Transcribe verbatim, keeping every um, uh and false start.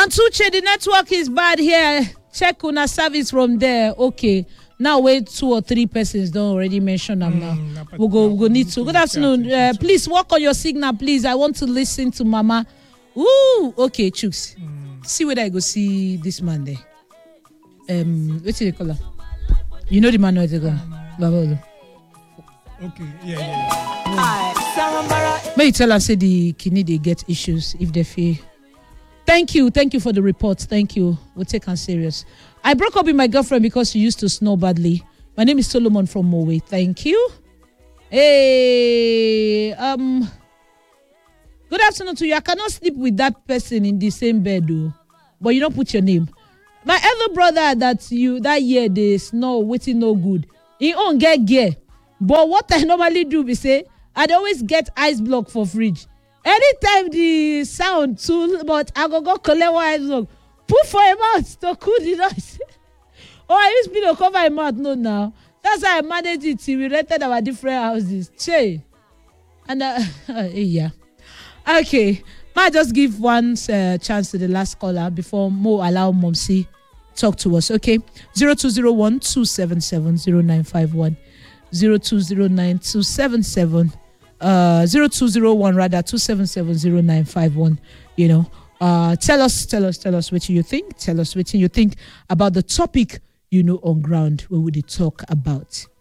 And Tuche, the network is bad here. Check on a service from there. Okay. Now wait, two or three persons don't already mention them now. Mm, we'll go, we'll go need to. Good afternoon. Uh, please work on your signal, please. I want to listen to Mama. Ooh, okay, Chooks. Mm. See whether I go see this man there. Um, what's the color? You know the man where they go. Um, okay, yeah, yeah. yeah. May you tell us say the kidney they get issues if they feel. Thank you, thank you for the report. Thank you. We'll take her serious. I broke up with my girlfriend because she used to snore badly. My name is Solomon from Mowe. Thank you. Hey, um, good afternoon to you. I cannot sleep with that person in the same bed, though. But you don't put your name. My elder brother that you that year they snore waiting no good. He own get gear. But what I normally do is say I'd always get ice block for fridge. Anytime the sound too much, I go go collect one ice block. Put for a mouth to cool the noise. Oh, I used to cover a mouth, no now. That's how I managed it till we rented our different houses. Che. And uh, yeah. Okay. Might just give one uh, chance to the last caller before Mo allow Momsi talk to us. Okay. zero two zero one two seven seven zero nine five one. zero two zero nine two seven seven uh zero two zero one rather two seven seven zero nine five one. You know. Uh, tell us, tell us, tell us what you think. Tell us what you think about the topic, you know, on ground where we talk about.